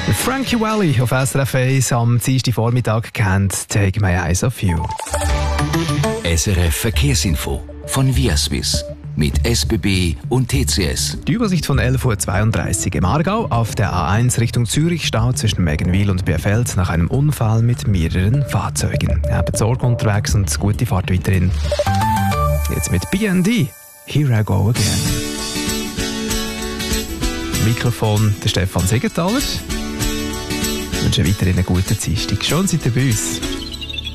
Frankie Valli auf SRF 1 am Dienstag Vormittag kennt «Take My Eyes Off You». SRF Verkehrsinfo von Viaswiss mit SBB und TCS. Die Übersicht von 11.32 Uhr im Aargau. Auf der A1 Richtung Zürich Stau zwischen Meggenwil und Bierfeld nach einem Unfall mit mehreren Fahrzeugen. Habt Sorge unterwegs und gute Fahrt weiterhin. Jetzt mit B&D. Here I Go Again. Mikrofon der Stefan Segenthaler. Ich wünsche weiterhin einen guten Dienstag. Schön seid ihr bei uns.